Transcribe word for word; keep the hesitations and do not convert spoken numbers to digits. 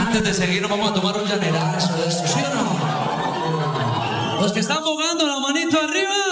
Antes de seguir nos vamos a tomar un llanerazo de eso, ¿sí o no? Los que están jugando, la manito arriba.